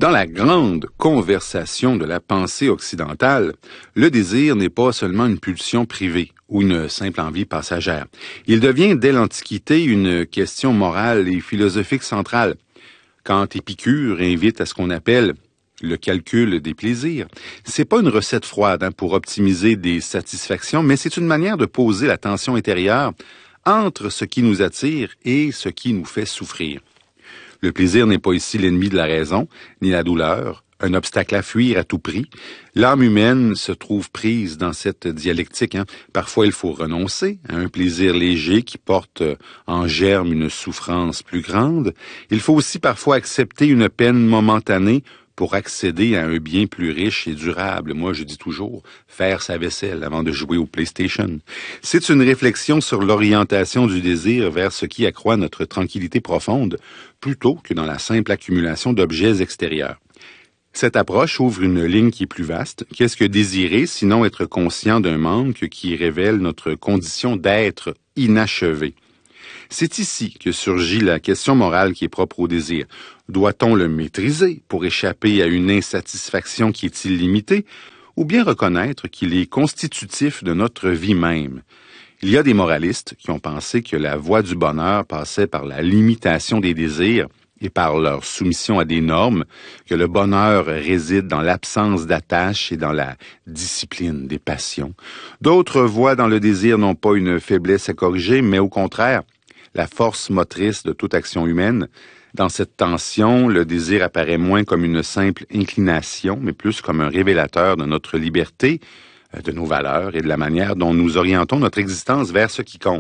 Dans la grande conversation de la pensée occidentale, le désir n'est pas seulement une pulsion privée ou une simple envie passagère. Il devient dès l'Antiquité une question morale et philosophique centrale. Quand Épicure invite à ce qu'on appelle le calcul des plaisirs, c'est pas une recette froide pour optimiser des satisfactions, mais c'est une manière de poser la tension intérieure entre ce qui nous attire et ce qui nous fait souffrir. Le plaisir n'est pas ici l'ennemi de la raison, ni la douleur, un obstacle à fuir à tout prix. L'âme humaine se trouve prise dans cette dialectique. Parfois, il faut renoncer à un plaisir léger qui porte en germe une souffrance plus grande. Il faut aussi parfois accepter une peine momentanée pour accéder à un bien plus riche et durable. Moi, je dis toujours, faire sa vaisselle avant de jouer au PlayStation. C'est une réflexion sur l'orientation du désir vers ce qui accroît notre tranquillité profonde, plutôt que dans la simple accumulation d'objets extérieurs. Cette approche ouvre une ligne qui est plus vaste. Qu'est-ce que désirer, sinon être conscient d'un manque qui révèle notre condition d'être inachevé? C'est ici que surgit la question morale qui est propre au désir. Doit-on le maîtriser pour échapper à une insatisfaction qui est illimitée, ou bien reconnaître qu'il est constitutif de notre vie même? Il y a des moralistes qui ont pensé que la voie du bonheur passait par la limitation des désirs et par leur soumission à des normes, que le bonheur réside dans l'absence d'attache et dans la discipline des passions. D'autres voient dans le désir non pas une faiblesse à corriger, mais au contraire, la force motrice de toute action humaine. Dans cette tension, le désir apparaît moins comme une simple inclination, mais plus comme un révélateur de notre liberté, de nos valeurs et de la manière dont nous orientons notre existence vers ce qui compte.